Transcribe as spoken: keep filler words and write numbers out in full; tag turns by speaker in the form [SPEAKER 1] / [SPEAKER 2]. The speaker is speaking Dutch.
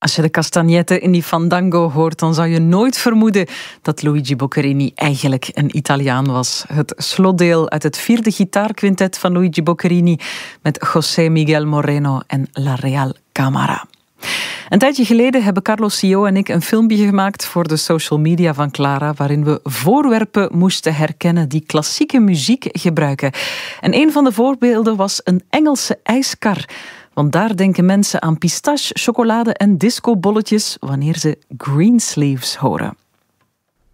[SPEAKER 1] Als je de castagnetten in die fandango hoort, dan zou je nooit vermoeden dat Luigi Boccherini eigenlijk een Italiaan was. Het slotdeel uit het vierde gitaarquintet van Luigi Boccherini met José Miguel Moreno en La Real Camara. Een tijdje geleden hebben Carlos Sio en ik een filmpje gemaakt voor de social media van Clara, waarin we voorwerpen moesten herkennen die klassieke muziek gebruiken. En een van de voorbeelden was een Engelse ijskar. Want daar denken mensen aan pistache, chocolade en discobolletjes wanneer ze Greensleeves horen.